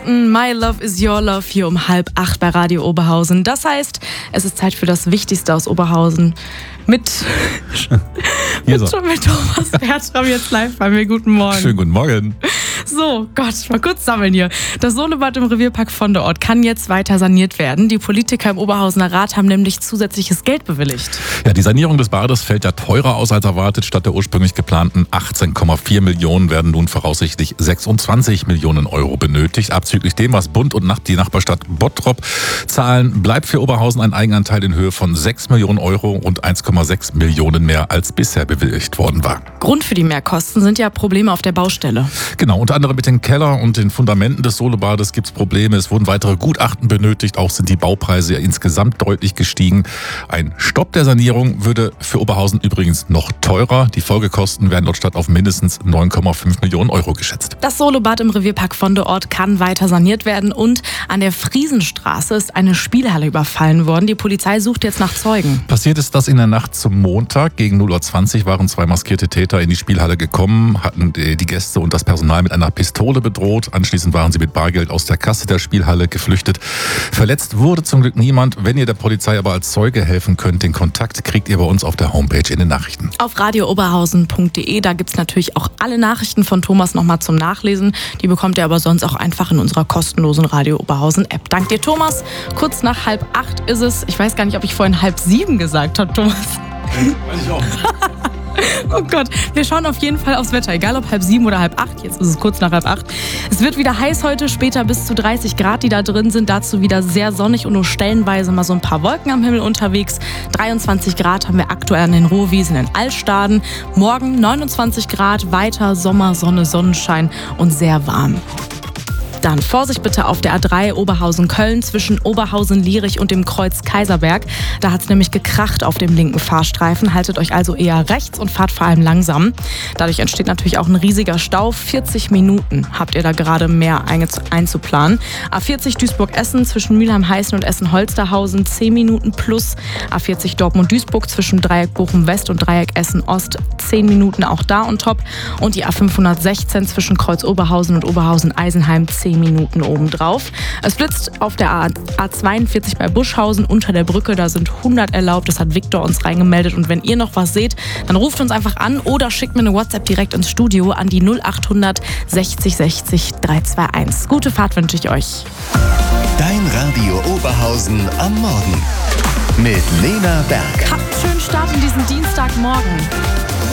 Stunden My Love is Your Love hier um 7:30 bei Radio Oberhausen. Das heißt, es ist Zeit für das Wichtigste aus Oberhausen mit Thomas Bertram jetzt live bei mir. Guten Morgen. Schönen guten Morgen. So, Gott, mal kurz sammeln hier. Das Solebad im Revierpark Vondeort kann jetzt weiter saniert werden. Die Politiker im Oberhausener Rat haben nämlich zusätzliches Geld bewilligt. Ja, die Sanierung des Bades fällt ja teurer aus als erwartet. Statt der ursprünglich geplanten 18,4 Millionen werden nun voraussichtlich 26 Millionen Euro benötigt. Abzüglich dem, was Bund und die Nachbarstadt Bottrop zahlen, bleibt für Oberhausen ein Eigenanteil in Höhe von 6 Millionen Euro und 1,6 Millionen mehr als bisher bewilligt worden war. Grund für die Mehrkosten sind ja Probleme auf der Baustelle. Genau, unter anderem mit dem Keller und den Fundamenten des Solebades gibt es Probleme. Es wurden weitere Gutachten benötigt. Auch sind die Baupreise ja insgesamt deutlich gestiegen. Ein Stopp der Sanierung würde für Oberhausen übrigens noch teurer. Die Folgekosten werden laut Stadt auf mindestens 9,5 Millionen Euro geschätzt. Das Solebad im Revierpark Vondeort kann weiter saniert werden und an der Friesenstraße ist eine Spielhalle überfallen worden. Die Polizei sucht jetzt nach Zeugen. Passiert ist das in der Nacht zum Montag. Gegen 0:20 Uhr waren 2 maskierte Täter in die Spielhalle gekommen, hatten die Gäste und das Personal mit einer Pistole bedroht. Anschließend waren sie mit Bargeld aus der Kasse der Spielhalle geflüchtet. Verletzt wurde zum Glück niemand. Wenn ihr der Polizei aber als Zeuge helfen könnt, den Kontakt kriegt ihr bei uns auf der Homepage in den Nachrichten. Auf radiooberhausen.de, da gibt es natürlich auch alle Nachrichten von Thomas nochmal zum Nachlesen. Die bekommt ihr aber sonst auch einfach in unserer kostenlosen Radio Oberhausen App. Dank dir, Thomas. Kurz nach 7:30 ist es. Ich weiß gar nicht, ob ich vorhin 6:30 gesagt habe, Thomas. Weiß ich auch. Oh Gott, wir schauen auf jeden Fall aufs Wetter, egal ob 7:30 oder 7:30, jetzt ist es kurz nach 7:30. Es wird wieder heiß heute, später bis zu 30 Grad, die da drin sind, dazu wieder sehr sonnig und nur stellenweise mal so ein paar Wolken am Himmel unterwegs. 23 Grad haben wir aktuell an den Ruhrwiesen in Altstaden. Morgen 29 Grad, weiter Sommer, Sonne, Sonnenschein und sehr warm. Dann Vorsicht bitte auf der A3 Oberhausen-Köln zwischen Oberhausen-Lierich und dem Kreuz Kaiserberg. Da hat es nämlich gekracht auf dem linken Fahrstreifen. Haltet euch also eher rechts und fahrt vor allem langsam. Dadurch entsteht natürlich auch ein riesiger Stau. 40 Minuten habt ihr da gerade mehr einzuplanen. A40 Duisburg-Essen zwischen Mülheim-Heißen und Essen-Holsterhausen 10 Minuten plus. A40 Dortmund-Duisburg zwischen Dreieck Bochum-West und Dreieck Essen-Ost 10 Minuten auch da on top. Und die A516 zwischen Kreuz Oberhausen und Oberhausen-Eisenheim 10 Minuten obendrauf. Es blitzt auf der A42 bei Buschhausen unter der Brücke. Da sind 100 erlaubt. Das hat Victor uns reingemeldet. Und wenn ihr noch was seht, dann ruft uns einfach an oder schickt mir eine WhatsApp direkt ins Studio an die 0800 60 60 321. Gute Fahrt wünsche ich euch. Dein Radio Oberhausen am Morgen mit Lena Berg. Habt einen schönen Start in diesen Dienstagmorgen.